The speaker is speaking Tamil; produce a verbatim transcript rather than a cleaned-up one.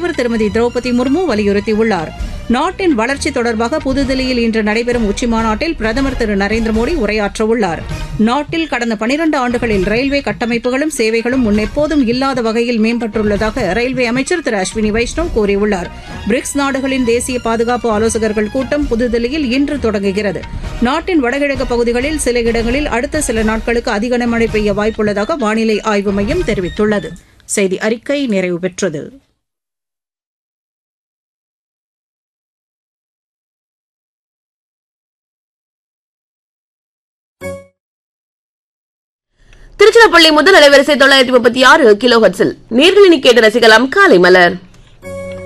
பிரதமர் திருமதி திரௌபதி முர்மு வலியுறுத்தியுள்ளார். நாட்டின் வளர்ச்சி தொடர்பாக புதுதில்லியில் இன்று நடைபெறும் உச்சிமாநாட்டில் பிரதமர் திரு நரேந்திர மோடி உரையாற்றவுள்ளார். நாட்டில் கடந்த பனிரண்டு ஆண்டுகளில் ரயில்வே கட்டமைப்புகளும் சேவைகளும் முன்னெப்போதும் இல்லாத வகையில் மேம்பட்டுள்ளதாக ரயில்வே அமைச்சர் திரு அஸ்வினி வைஷ்ணவ் கூறியுள்ளார். பிரிக்ஸ் நாடுகளின் தேசிய பாதுகாப்பு ஆலோசகர்கள் கூட்டம் புதுதில்லியில் இன்று தொடங்குகிறது. நாட்டின் வடகிழக்கு பகுதிகளில் சில இடங்களில் அடுத்த சில நாட்களுக்கு அதிக கனமழை பெய்ய வாய்ப்புள்ளதாக வானிலை ஆய்வு மையம் தெரிவித்துள்ளது. செய்தி அறிக்கை நிறைவு பெற்றது. திருச்சிராப்பள்ளி முதல் அலைவரிசை தொள்ளாயிரத்தி முப்பத்தி ஆறு கிலோ ஹெர்ட்ஸில் நேர்களினி கேட்டு ரசிக்கலாம் காலை மலர்.